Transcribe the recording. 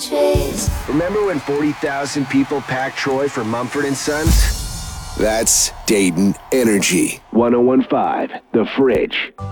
trees. Remember when 40,000 people packed Troy for Mumford & Sons? That's Dayton Energy. 1015, The Fridge.